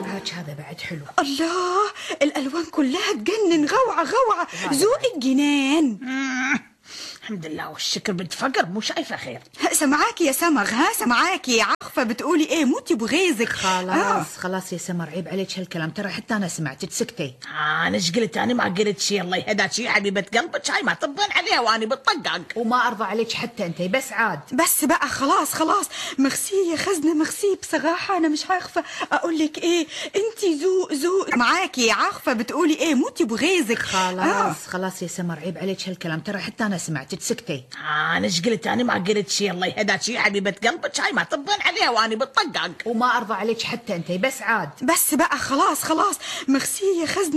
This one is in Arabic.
هاك هذا بعد حلو. الله، الألوان كلها تجنن، روعة روعة، ذوقك جنان. الحمد لله والشكر. بنت فقر مو شايفة خير. سمعاكي يا سمر، سمعاكي. عارفة بتقولي ايه؟ موتي بغيظك. خلاص يا سمر، عيب عليك هالكلام، ترى حتى انا سمعت. تسكتي. انا ايش قلت؟ انا ما قلت شيء. الله يهداك شي حبيبة قلبك، هاي ما تبين عليها واني بتطقق. وما ارضى عليك حتى انت، بس عاد. بس بقى خلاص. ميرسي يا خزنة، ميرسي. بصراحة انا مش عارفة اقول لك ايه. انتي ذوق معاكي. عارفة بتقولي ايه؟ موتي بغيظك. خلاص يا سمر، عيب عليك هالكلام، ترى حتى انا سمعت. تسكتي. انا ايش قلت؟ انا ما قلت شيء. الله يهداك شي حبيبة قلبك، هاي ما تبين عليها واني بتطقق. وما ارضى عليك حتى انت، بس عاد. بس بقى خلاص. ميرسي يا خزنة.